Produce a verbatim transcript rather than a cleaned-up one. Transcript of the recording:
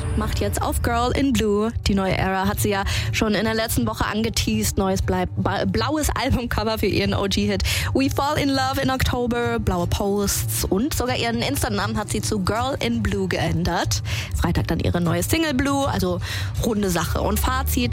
macht jetzt auf Girl in Blue. Die neue Era hat sie ja schon in der letzten Woche angeteased. Neues Bleib- ba- blaues Albumcover für ihren O G-Hit We Fall in Love in Oktober, blaue Posts und sogar ihren Insta-Namen hat sie zu Girl in Blue geändert. Freitag dann ihre neue Single Blue, also runde Sache. Und Fazit: